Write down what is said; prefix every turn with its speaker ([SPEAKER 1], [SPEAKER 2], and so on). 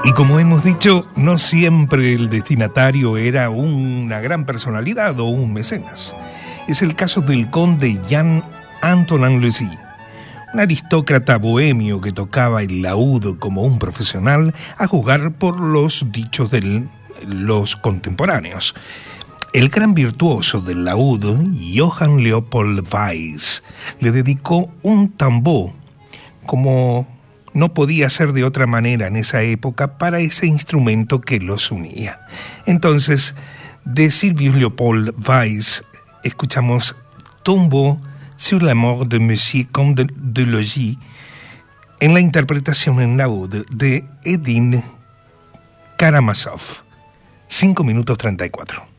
[SPEAKER 1] Y como hemos dicho, no siempre el destinatario era una gran personalidad o un mecenas. Es el caso del conde Jean Antonin Lucy, un aristócrata bohemio que tocaba el laúd como un profesional, a juzgar por los dichos de los contemporáneos. El gran virtuoso del laúd, Johann Leopold Weiss, le dedicó un tambor, como no podía ser de otra manera en esa época, para ese instrumento que los unía. Entonces, de Sylvius Leopold Weiss, escuchamos Tombeau sur la mort de Monsieur Comte de Logis, en la interpretación en laúd de Edin Karamazov. 5 minutos 34.